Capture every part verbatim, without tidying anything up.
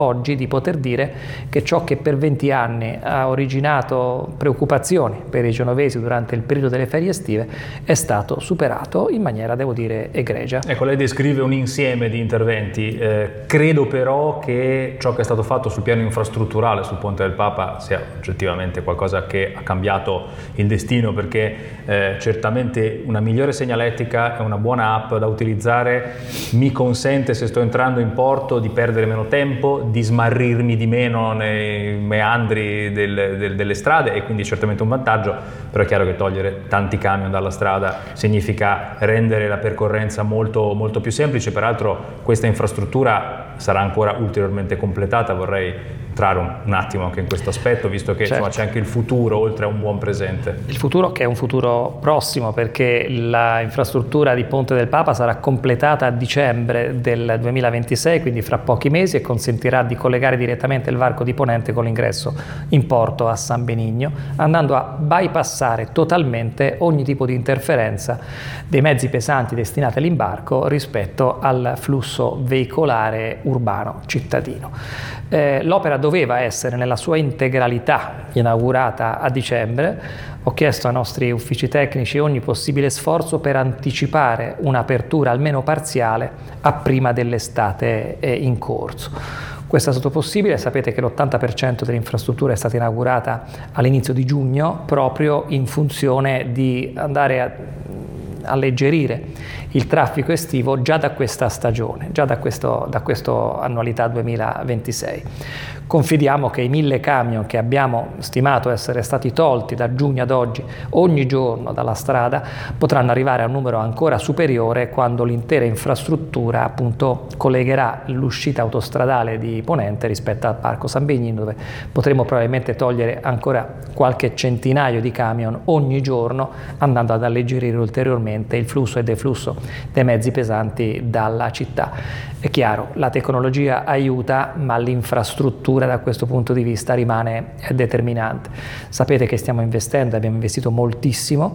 oggi di poter dire che ciò che per venti anni ha originato preoccupazioni per i genovesi durante il periodo delle ferie estive è stato superato in maniera, devo dire, egregia. Ecco, lei descrive un insieme di interventi, eh, credo però che ciò che è stato fatto sul piano infrastrutturale sul Ponte del Papa sia oggettivamente qualcosa che ha cambiato il destino, perché eh, certamente una migliore segnaletica e una buona app da utilizzare mi consente, se sto entrando in porto, di perdere meno tempo, di smarrirmi di meno nei meandri del, del, delle strade, e quindi certamente un vantaggio. Però è chiaro che togliere tanti camion dalla strada significa rendere la percorrenza molto, molto più semplice. Peraltro questa infrastruttura sarà ancora ulteriormente completata. Vorrei entrare un, un attimo anche in questo aspetto, visto che certo, insomma, c'è anche il futuro oltre a un buon presente. Il futuro, che è un futuro prossimo, perché la infrastruttura di Ponte del Papa sarà completata a dicembre del duemilaventisei, quindi fra pochi mesi, e consentirà di collegare direttamente il varco di Ponente con l'ingresso in porto a San Benigno, andando a bypassare totalmente ogni tipo di interferenza dei mezzi pesanti destinati all'imbarco rispetto al flusso veicolare urbano cittadino. Eh, l'opera doveva essere nella sua integralità inaugurata a dicembre. Ho chiesto ai nostri uffici tecnici ogni possibile sforzo per anticipare un'apertura almeno parziale a prima dell'estate eh, in corso. Questo è stato possibile. Sapete che l'ottanta per cento dell'infrastruttura è stata inaugurata all'inizio di giugno, proprio in funzione di andare a alleggerire il traffico estivo già da questa stagione, già da questo, da questo annualità duemilaventisei. Confidiamo che i mille camion che abbiamo stimato essere stati tolti da giugno ad oggi ogni giorno dalla strada potranno arrivare a un numero ancora superiore quando l'intera infrastruttura appunto collegherà l'uscita autostradale di Ponente rispetto al Parco San Benigno, dove potremo probabilmente togliere ancora qualche centinaio di camion ogni giorno, andando ad alleggerire ulteriormente il flusso e deflusso dei mezzi pesanti dalla città. È chiaro, la tecnologia aiuta, ma l'infrastruttura da questo punto di vista rimane determinante. Sapete che stiamo investendo, abbiamo investito moltissimo,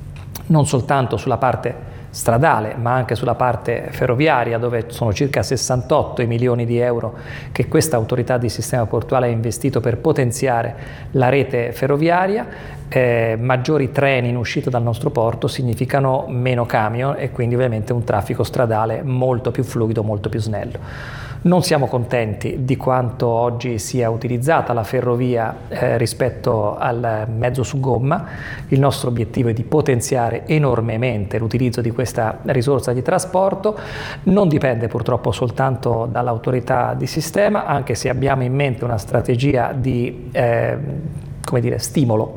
non soltanto sulla parte stradale, ma anche sulla parte ferroviaria, dove sono circa sessantotto i milioni di euro che questa autorità di sistema portuale ha investito per potenziare la rete ferroviaria. Eh, maggiori treni in uscita dal nostro porto significano meno camion e quindi ovviamente un traffico stradale molto più fluido, molto più snello. Non siamo contenti di quanto oggi sia utilizzata la ferrovia eh, rispetto al mezzo su gomma. Il nostro obiettivo è di potenziare enormemente l'utilizzo di questa risorsa di trasporto. Non dipende purtroppo soltanto dall'autorità di sistema, anche se abbiamo in mente una strategia di eh, come dire, stimolo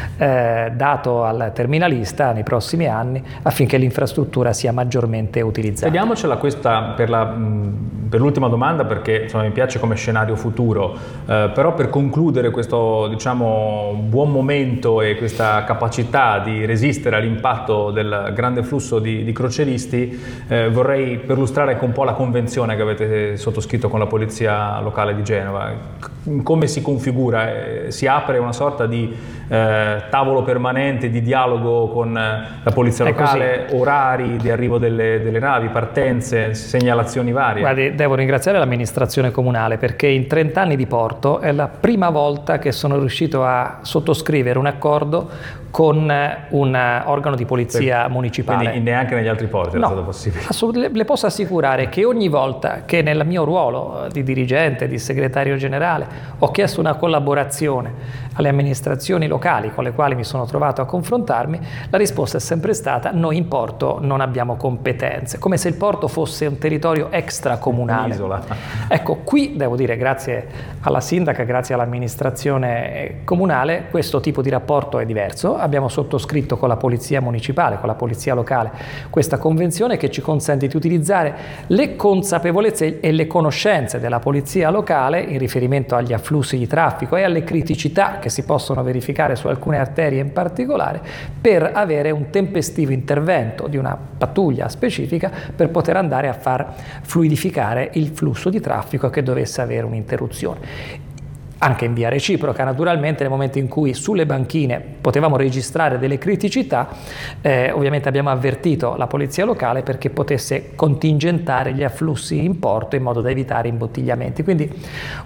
eh, dato al terminalista nei prossimi anni affinché l'infrastruttura sia maggiormente utilizzata. Vediamocela questa per, la, per l'ultima domanda, perché insomma, mi piace come scenario futuro, eh, però per concludere questo diciamo, buon momento e questa capacità di resistere all'impatto del grande flusso di, di croceristi, eh, vorrei perlustrare anche un po' la convenzione che avete sottoscritto con la Polizia Locale di Genova. Come si configura? Eh, si apre una sorta di eh, tavolo permanente di dialogo con eh, la polizia locale, orari di arrivo delle, delle navi, partenze, segnalazioni varie? Guardi, devo ringraziare l'amministrazione comunale, perché in trenta anni di porto è la prima volta che sono riuscito a sottoscrivere un accordo con un organo di polizia sì. municipale. Quindi neanche negli altri porti no, è stato possibile? Assolutamente. Le posso assicurare che ogni volta che nel mio ruolo di dirigente, di segretario generale, ho chiesto una collaborazione alle amministrazioni locali con le quali mi sono trovato a confrontarmi, la risposta è sempre stata: noi in porto non abbiamo competenze, come se il porto fosse un territorio extracomunale. Un'isola. Ecco, qui devo dire, grazie alla sindaca, grazie all'amministrazione comunale, questo tipo di rapporto è diverso. Abbiamo sottoscritto con la polizia municipale, con la polizia locale, questa convenzione che ci consente di utilizzare le consapevolezze e le conoscenze della polizia locale in riferimento agli afflussi di traffico e alle criticità che si possono verificare su alcune arterie in particolare, per avere un tempestivo intervento di una pattuglia specifica per poter andare a far fluidificare il flusso di traffico che dovesse avere un'interruzione. anche in via reciproca naturalmente, nel momento in cui sulle banchine potevamo registrare delle criticità, eh, ovviamente abbiamo avvertito la polizia locale perché potesse contingentare gli afflussi in porto in modo da evitare imbottigliamenti. Quindi